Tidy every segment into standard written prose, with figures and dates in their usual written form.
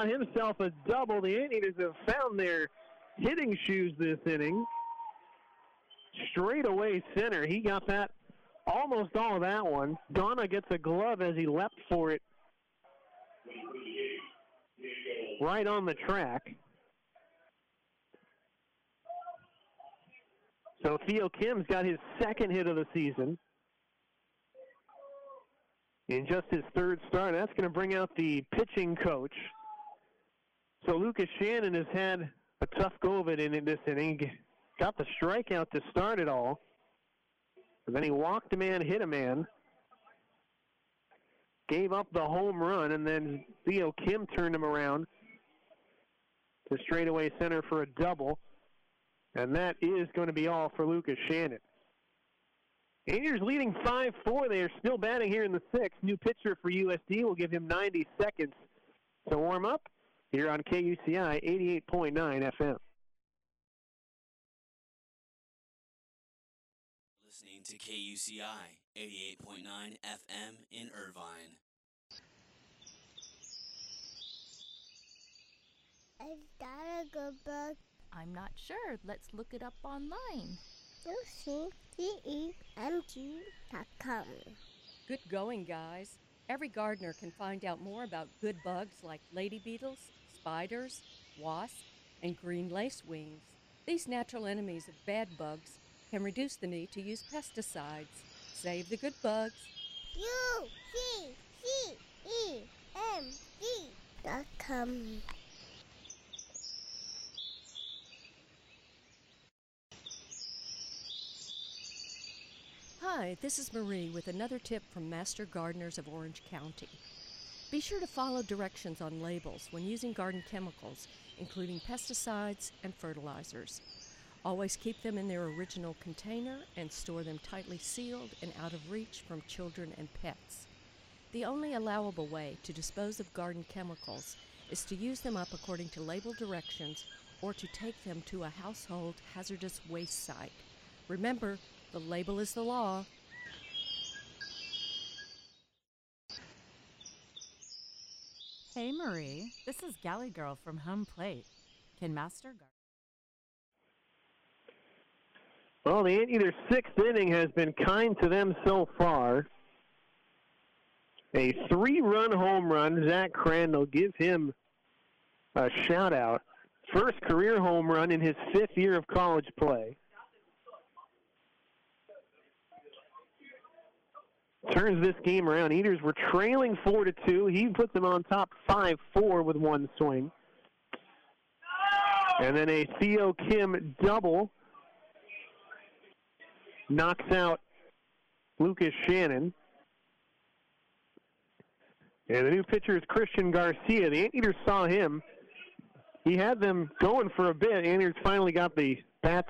himself a double. The Anteaters have found their hitting shoes this inning. Straightaway center. He got that, almost all of that one. Donna gets a glove as he leapt for it right on the track. So Theo Kim's got his second hit of the season in just his third start. That's going to bring out the pitching coach. So Lucas Shannon has had a tough go of it in this inning. Got the strikeout to start it all. And then he walked a man, hit a man. Gave up the home run, and then Theo Kim turned him around to straightaway center for a double. And that is going to be all for Lucas Shannon. Anteaters leading 5-4. They are still batting here in the sixth. New pitcher for USD will give him 90 seconds to warm up here on KUCI 88.9 FM. Listening to KUCI 88.9 FM in Irvine. Is that a good book? I'm not sure. Let's look it up online. UCDEMG.com. Good going, guys. Every gardener can find out more about good bugs like lady beetles, spiders, wasps, and green lacewings. These natural enemies of bad bugs can reduce the need to use pesticides. Save the good bugs. UCCEMG.com. Hi, this is Marie with another tip from Master Gardeners of Orange County. Be sure to follow directions on labels when using garden chemicals, including pesticides and fertilizers. Always keep them in their original container and store them tightly sealed and out of reach from children and pets. The only allowable way to dispose of garden chemicals is to use them up according to label directions or to take them to a household hazardous waste site. Remember, the label is the law. Hey Marie, this is Galley Girl from Home Plate. Can Master Well, the Anteaters' sixth inning has been kind to them so far. A 3-run home run. Zach Crandall, give him a shout-out. First career home run in his 5th year of college play. Turns this game around. Eaters were trailing 4-2. He puts them on top 5-4 with one swing. And then a Theo Kim double knocks out Lucas Shannon. And the new pitcher is Christian Garcia. The Anteaters saw him. He had them going for a bit. Anteaters finally got the bats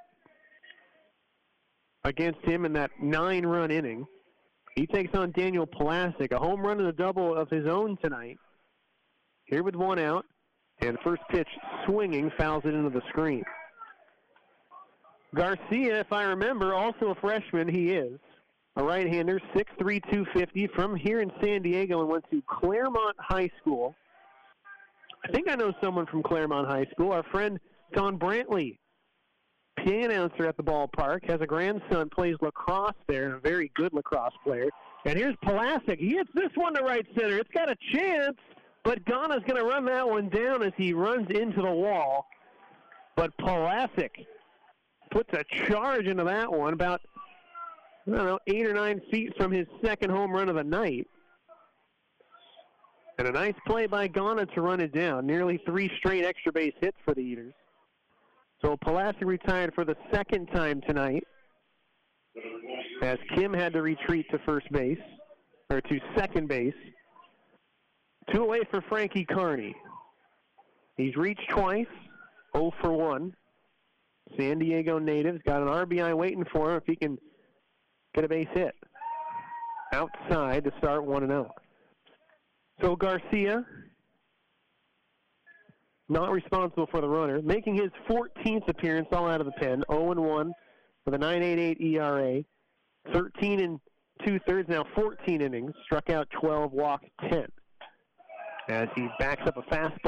against him in that 9-run inning. He takes on Daniel Plasek, a home run and a double of his own tonight. Here with one out, and first pitch swinging, fouls it into the screen. Garcia, if I remember, also a freshman. He is a right-hander, 6'3", 250, from here in San Diego, and went to Claremont High School. I think I know someone from Claremont High School. Our friend Don Brantley, PA announcer at the ballpark, has a grandson, plays lacrosse there, and a very good lacrosse player. And here's Plasek. He hits this one to right center. It's got a chance, but Ghana's going to run that one down as he runs into the wall. But Plasek puts a charge into that one, about, 8 or 9 feet from his second home run of the night. And a nice play by Ghana to run it down. Nearly 3 straight extra base hits for the Eaters. So Plasek retired for the second time tonight, as Kim had to retreat to first base, or to second base. 2 away for Frankie Carney. He's reached twice, 0 for 1. San Diego native's got an RBI waiting for him if he can get a base hit. Outside to start 1-0. So Garcia, not responsible for the runner, making his 14th appearance all out of the pen, 0-1 with a 9.88 ERA, 13 2/3, now 14 innings, struck out 12, walked 10. as he backs up a fastball.